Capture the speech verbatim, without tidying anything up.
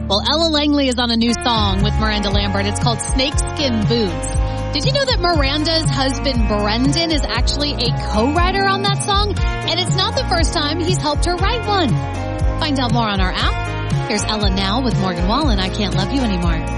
Well, Ella Langley is on a new song with Miranda Lambert. It's called Snakeskin Boots. Did you know that Miranda's husband Brendan is actually a co-writer on that song? And it's not the first time he's helped her write one. Find out more on our app. Here's Ella now with Morgan Wallen. I Can't Love You Anymore.